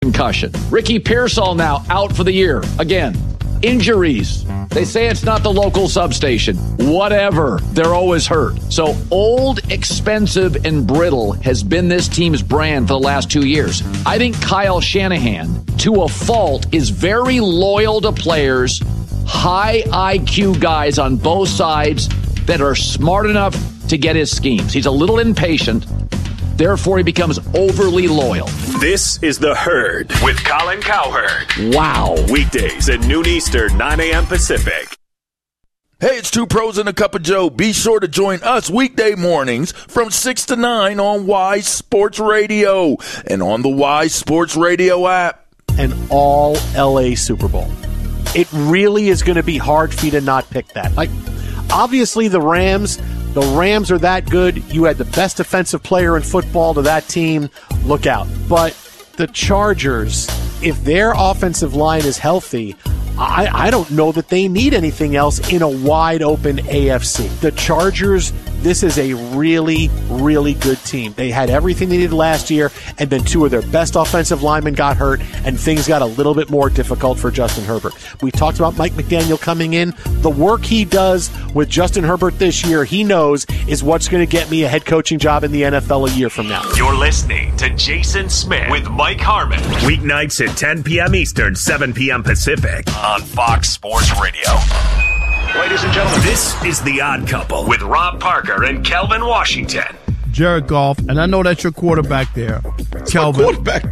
concussion. Ricky Pearsall now out for the year. Again, injuries. They say it's not the local substation. Whatever. They're always hurt. So old, expensive, and brittle has been this team's brand for the last 2 years. I think Kyle Shanahan, to a fault, is very loyal to players, high IQ guys on both sides that are smart enough to get his schemes. He's a little impatient. Therefore, he becomes overly loyal. This is The Herd with Colin Cowherd. Wow. Weekdays at noon Eastern, 9 a.m. Pacific. Hey, it's Two Pros and a Cup of Joe. Be sure to join us weekday mornings from 6 to 9 on Wise Sports Radio and on the Wise Sports Radio app. An all LA Super Bowl. It really is going to be hard for you to not pick that. Like, obviously the Rams are that good. You had the best defensive player in football to that team. Look out. But the Chargers, if their offensive line is healthy, I don't know that they need anything else in a wide-open AFC. The Chargers, this is a really, really good team. They had everything they needed last year, and then two of their best offensive linemen got hurt, and things got a little bit more difficult for Justin Herbert. We talked about Mike McDaniel coming in. The work he does with Justin Herbert this year, he knows, is what's going to get me a head coaching job in the NFL a year from now. You're listening to Jason Smith with Mike Harmon. Weeknights at 10 p.m. Eastern, 7 p.m. Pacific on Fox Sports Radio. Ladies and gentlemen, this is The Odd Couple with Rob Parker and Kelvin Washington. Jared Goff, and I know that's your quarterback there, Kelvin. Quarterback.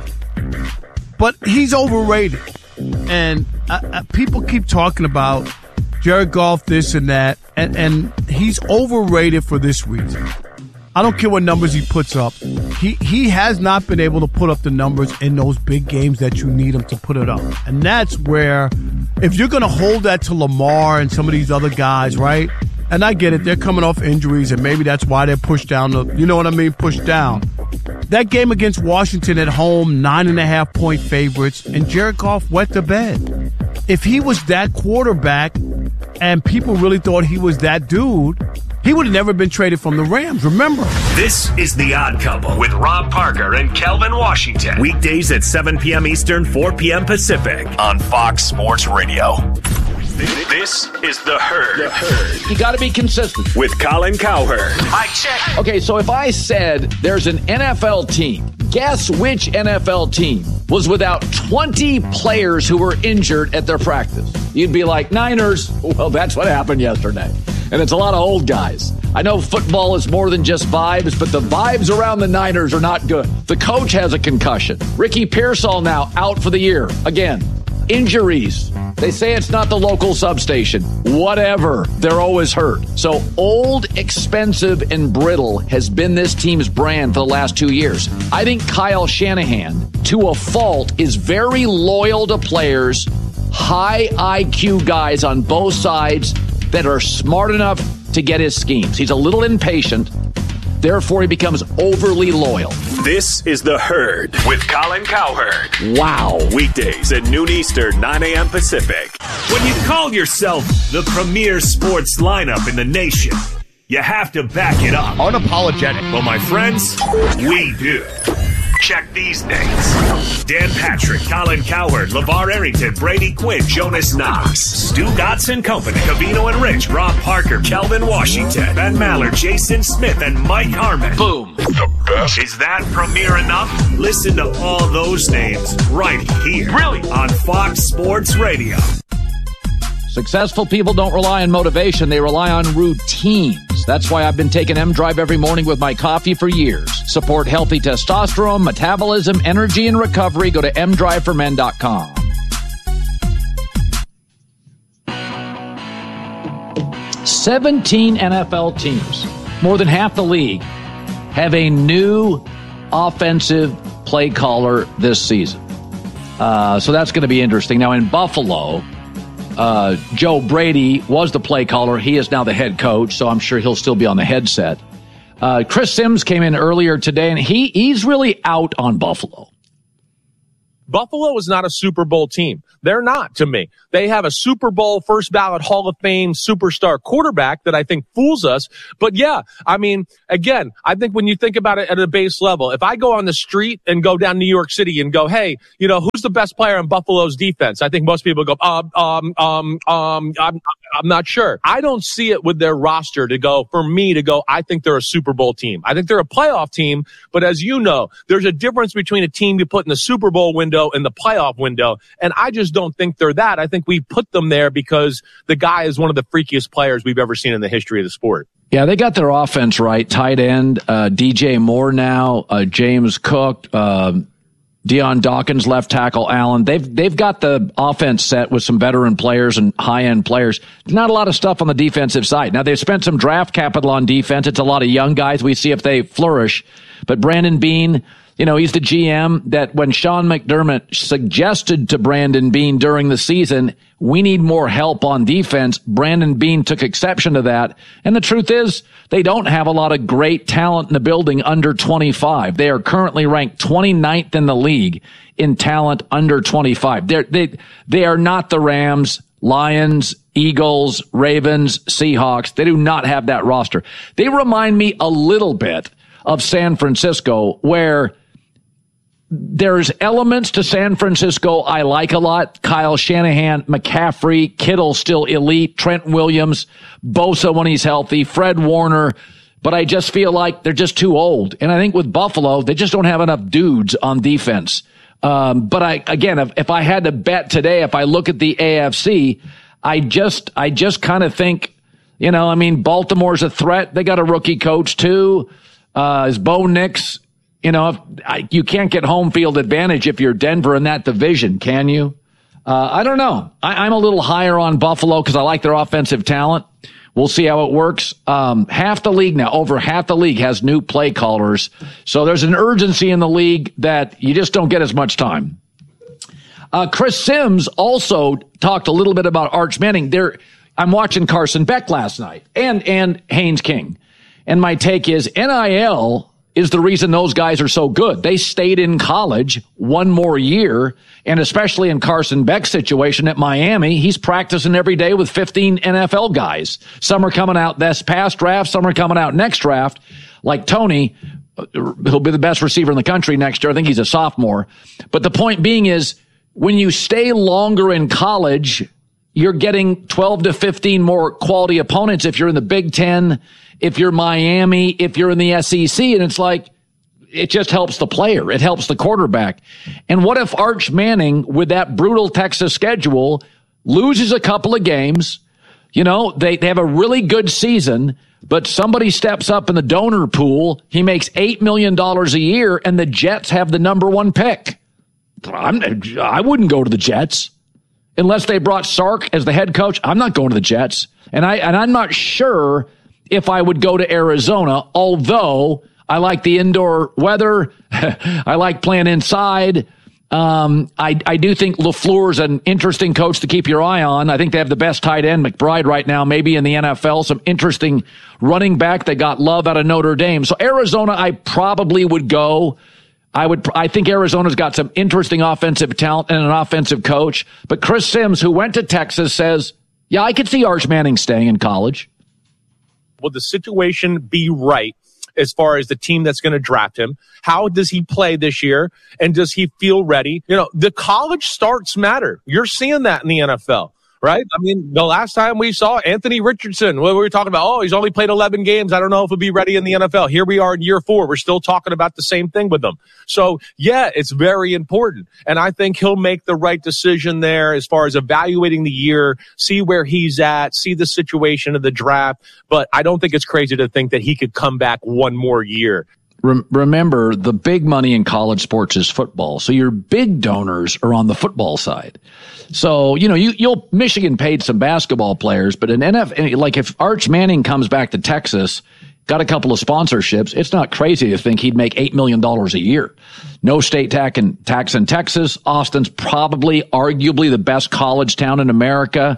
But he's overrated. And people keep talking about Jared Goff, this and that, and he's overrated for this reason. I don't care what numbers he puts up. He has not been able to put up the numbers in those big games that you need him to put it up. And that's where, if you're going to hold that to Lamar and some of these other guys, right? And I get it, they're coming off injuries, and maybe that's why they're pushed down. You know what I mean? Pushed down. That game against Washington at home, 9.5-point favorites, and Jared Goff wet the bed. If he was that quarterback and people really thought he was that dude, he would have never been traded from the Rams, remember? This is The Odd Couple with Rob Parker and Kelvin Washington. Weekdays at 7 p.m. Eastern, 4 p.m. Pacific on Fox Sports Radio. This is The Herd. The Herd. You got to be consistent. With Colin Cowherd. Mic check. Okay, so if I said there's an NFL team, guess which NFL team was without 20 players who were injured at their practice? You'd be like, Niners. Well, that's what happened yesterday. And it's a lot of old guys. I know football is more than just vibes, but the vibes around the Niners are not good. The coach has a concussion. Ricky Pearsall now out for the year. Again, injuries. They say it's not the local substation. Whatever. They're always hurt. So old, expensive, and brittle has been this team's brand for the last 2 years. I think Kyle Shanahan, to a fault, is very loyal to players, high IQ guys on both sides that are smart enough to get his schemes. He's a little impatient. Therefore, he becomes overly loyal. This is The Herd with Colin Cowherd. Wow. Weekdays at noon Eastern, 9 a.m. Pacific. When you call yourself the premier sports lineup in the nation, you have to back it up. Unapologetic. Well, my friends, we do. Check these names: Dan Patrick, Colin Cowherd, LeVar Arrington, Brady Quinn, Jonas Knox, Stu Dotson Company, Cavino and Rich, Rob Parker, Kelvin Washington, Ben Maller, Jason Smith, and Mike Harmon. Boom. The best. Is that premier enough? Listen to all those names right here. Really? On Fox Sports Radio. Successful people don't rely on motivation. They rely on routines. That's why I've been taking M-Drive every morning with my coffee for years. Support healthy testosterone, metabolism, energy, and recovery. Go to mdriveformen.com. $17 NFL teams, more than half the league, have a new offensive play caller this season. So that's going to be interesting. Now, in Buffalo, Joe Brady was the play caller. He is now the head coach, so I'm sure he'll still be on the headset. Chris Sims came in earlier today, and he's really out on Buffalo. Buffalo is not a Super Bowl team. They're not, to me. They have a Super Bowl first ballot Hall of Fame superstar quarterback that I think fools us. But yeah, I mean, again, I think when you think about it at a base level, if I go on the street and go down New York City and go, hey, who's the best player on Buffalo's defense? I think most people go, I'm not sure. I don't see it with their roster for me to go, I think they're a Super Bowl team. I think they're a playoff team, but as you know, there's a difference between a team you put in the Super Bowl window and the playoff window, and I just don't think they're that. I think we put them there because the guy is one of the freakiest players we've ever seen in the history of the sport. Yeah, they got their offense right. Tight end, DJ Moore now, James Cook, Deion Dawkins, left tackle, Allen. They've got the offense set with some veteran players and high-end players. Not a lot of stuff on the defensive side. Now, they've spent some draft capital on defense. It's a lot of young guys. We see if they flourish. But Brandon Beane, he's the GM that when Sean McDermott suggested to Brandon Beane during the season, we need more help on defense, Brandon Beane took exception to that. And the truth is, they don't have a lot of great talent in the building under 25. They are currently ranked 29th in the league in talent under 25. They are not the Rams, Lions, Eagles, Ravens, Seahawks. They do not have that roster. They remind me a little bit of San Francisco, where there's elements to San Francisco I like a lot. Kyle Shanahan, McCaffrey, Kittle still elite, Trent Williams, Bosa when he's healthy, Fred Warner. But I just feel like they're just too old. And I think with Buffalo, they just don't have enough dudes on defense. But if I had to bet today, if I look at the AFC, I just kind of think, Baltimore's a threat. They got a rookie coach too. Is Bo Nix? You can't get home field advantage if you're Denver in that division, can you? I don't know. I'm a little higher on Buffalo because I like their offensive talent. We'll see how it works. Half the league now, over half the league has new play callers. So there's an urgency in the league that you just don't get as much time. Chris Sims also talked a little bit about Arch Manning. I'm watching Carson Beck last night and Haynes King. And my take is NIL is the reason those guys are so good. They stayed in college one more year, and especially in Carson Beck's situation at Miami, he's practicing every day with 15 NFL guys. Some are coming out this past draft, some are coming out next draft, like Tony, who'll be the best receiver in the country next year. I think he's a sophomore. But the point being is, when you stay longer in college, you're getting 12 to 15 more quality opponents if you're in the Big Ten, if you're Miami, if you're in the SEC, and it's like, it just helps the player. It helps the quarterback. And what if Arch Manning, with that brutal Texas schedule, loses a couple of games? They have a really good season, but somebody steps up in the donor pool. He makes $8 million a year, and the Jets have the number one pick. I wouldn't go to the Jets. Unless they brought Sark as the head coach, I'm not going to the Jets. And I'm not sure if I would go to Arizona, although I like the indoor weather. I like playing inside. I do think LaFleur is an interesting coach to keep your eye on. I think they have the best tight end, McBride, right now, maybe in the NFL. Some interesting running back. They got Love out of Notre Dame. So Arizona, I probably would go. I think Arizona's got some interesting offensive talent and an offensive coach. But Chris Sims, who went to Texas, says, yeah, I could see Arch Manning staying in college. Will the situation be right as far as the team that's going to draft him? How does he play this year? And does he feel ready? The college starts matter. You're seeing that in the NFL. Right? I mean, the last time we saw Anthony Richardson, we were talking about, he's only played 11 games. I don't know if he'll be ready in the NFL. Here we are in year 4. We're still talking about the same thing with them. So, yeah, it's very important. And I think he'll make the right decision there as far as evaluating the year, see where he's at, see the situation of the draft. But I don't think it's crazy to think that he could come back one more year. Remember, the big money in college sports is football. So your big donors are on the football side. So, Michigan paid some basketball players, but in NFL, like if Arch Manning comes back to Texas, got a couple of sponsorships, it's not crazy to think he'd make $8 million a year. No state tax in Texas. Austin's probably arguably the best college town in America.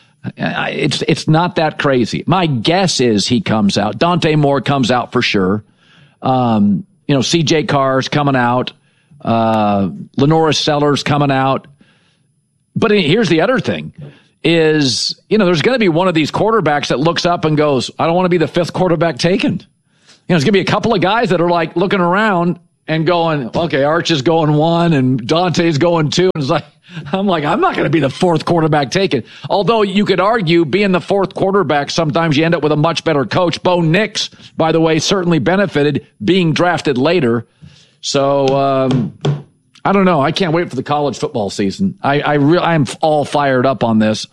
It's not that crazy. My guess is he comes out. Dante Moore comes out for sure. CJ Carr's coming out. Lenora Sellers coming out. But here's the other thing is, there's going to be one of these quarterbacks that looks up and goes, I don't want to be the fifth quarterback taken. There's going to be a couple of guys that are like looking around and going, okay, Arch is going 1 and Dante's going 2. And I'm not going to be the fourth quarterback taken. Although you could argue being the fourth quarterback, sometimes you end up with a much better coach. Bo Nix, by the way, certainly benefited being drafted later. So, I don't know. I can't wait for the college football season. I'm all fired up on this.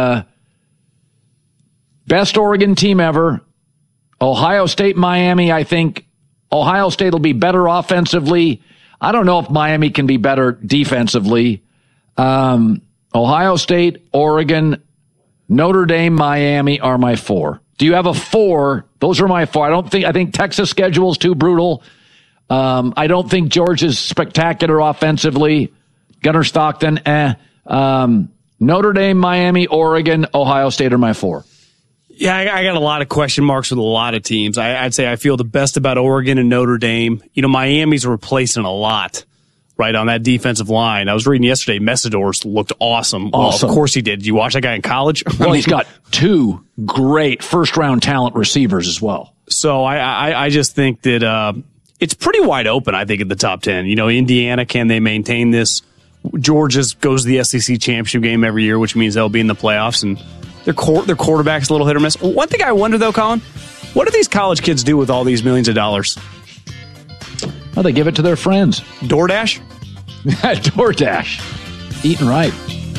Best Oregon team ever. Ohio State, Miami. I think Ohio State will be better offensively. I don't know if Miami can be better defensively. Ohio State, Oregon, Notre Dame, Miami are my 4. Do you have a 4? Those are my 4. I think Texas schedule is too brutal. I don't think Georgia's spectacular offensively. Gunnar Stockton, Notre Dame, Miami, Oregon, Ohio State are my 4. Yeah, I got a lot of question marks with a lot of teams. I'd say I feel the best about Oregon and Notre Dame. Miami's replacing a lot, right, on that defensive line. I was reading yesterday, Messidor looked awesome. Well, of course he did. Did you watch that guy in college? Well, he's got 2 great first-round talent receivers as well. So I just think that it's pretty wide open, I think, in the top 10. Indiana, can they maintain this? Georgia goes to the SEC championship game every year, which means they'll be in the playoffs, and their quarterback's a little hit or miss. One thing I wonder, though, Colin, what do these college kids do with all these millions of dollars? Well, they give it to their friends. DoorDash? DoorDash. Eating right.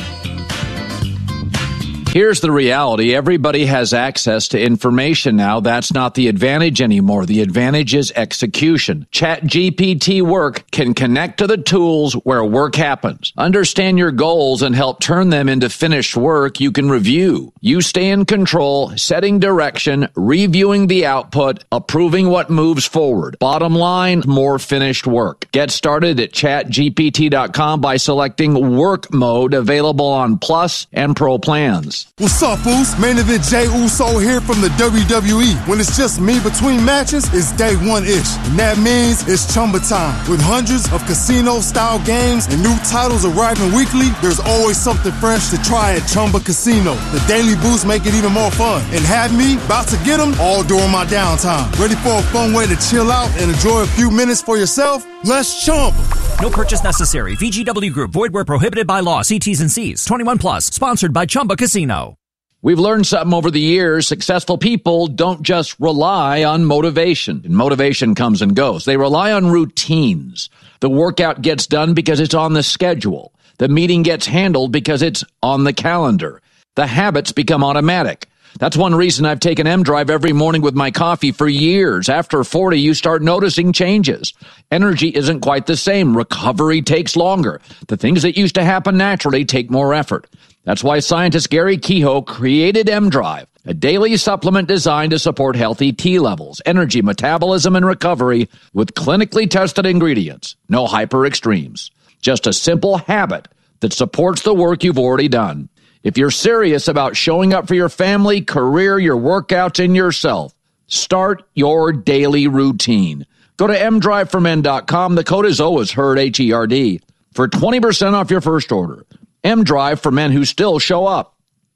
Here's the reality. Everybody has access to information now. That's not the advantage anymore. The advantage is execution. ChatGPT Work can connect to the tools where work happens. Understand your goals and help turn them into finished work you can review. You stay in control, setting direction, reviewing the output, approving what moves forward. Bottom line, more finished work. Get started at chatgpt.com by selecting Work Mode, available on Plus and Pro plans. What's up, Foos? Main event Jey Uso here from the WWE. When it's just me between matches, it's day 1-ish. And that means it's Chumba time. With hundreds of casino-style games and new titles arriving weekly, there's always something fresh to try at Chumba Casino. The daily boosts make it even more fun. And have me about to get them all during my downtime. Ready for a fun way to chill out and enjoy a few minutes for yourself? Let's Chumba. No purchase necessary. VGW Group. Void where prohibited by law. See T's and C's. 21 plus. Sponsored by Chumba Casino. We've learned something over the years. Successful people don't just rely on motivation. Motivation comes and goes. They rely on routines. The workout gets done because it's on the schedule. The meeting gets handled because it's on the calendar. The habits become automatic. That's one reason I've taken M-Drive every morning with my coffee for years. After 40, you start noticing changes. Energy isn't quite the same. Recovery takes longer. The things that used to happen naturally take more effort. That's why scientist Gary Kehoe created M-Drive, a daily supplement designed to support healthy T levels, energy, metabolism, and recovery with clinically tested ingredients. No hyper extremes. Just a simple habit that supports the work you've already done. If you're serious about showing up for your family, career, your workouts, and yourself, start your daily routine. Go to mdriveformen.com. The code is always HERD, H-E-R-D, for 20% off your first order. M-Drive for men who still show up.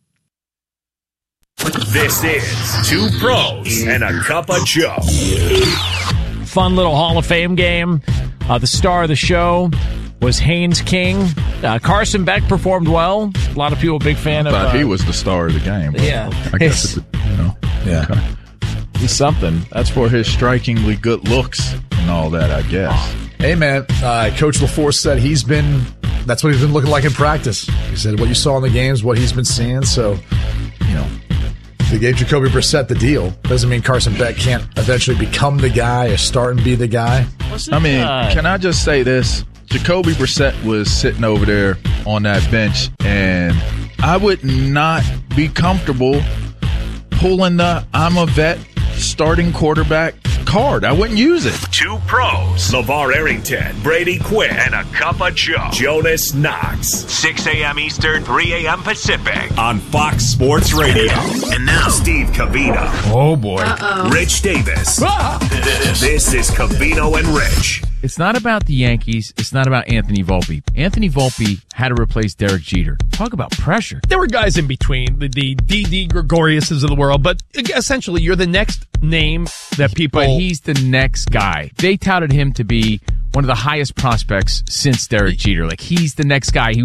This is Two Pros and a Cup of Joe. Fun little Hall of Fame game. The star of the show was Haynes King. Carson Beck performed well. A lot of people big fan of. He was the star of the game. Yeah, I guess yeah. Okay. He's something. That's for his strikingly good looks and all that, I guess. Hey man, Coach LaForce said that's what he's been looking like in practice. He said what you saw in the games, what he's been seeing. So, they gave Jacoby Brissett the deal. Doesn't mean Carson Beck can't eventually become the guy or start and be the guy. Can I just say this? Jacoby Brissett was sitting over there on that bench, and I would not be comfortable pulling the I'm a vet starting quarterback card. I wouldn't use it. Two Pros. LeVar Arrington, Brady Quinn, and a Cup of Joe. Jonas Knox. 6 a.m. Eastern, 3 a.m. Pacific on Fox Sports Radio. And now, Steve Covino. Oh, boy. Rich Davis. This is Covino and Rich. It's not about the Yankees. It's not about Anthony Volpe. Anthony Volpe had to replace Derek Jeter. Talk about pressure. There were guys in between, the D.D. Gregoriuses of the world, but essentially you're the next name that people... But he's the next guy. They touted him to be one of the highest prospects since Derek Jeter. Like, he's the next guy. He